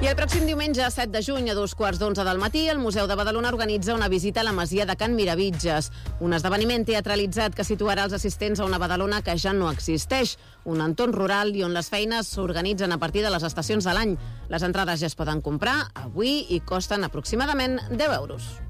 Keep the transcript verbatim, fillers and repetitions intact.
I el pròxim diumenge, set de juny, a dos quarts d'onze del matí, el Museu de Badalona organitza una visita a la masia de Can Miravitges, un esdeveniment teatralitzat que situarà els assistents a una Badalona que ja no existeix, un entorn rural i on les feines s'organitzen a partir de les estacions de l'any. Les entrades ja es poden comprar avui i costen aproximadament deu euros.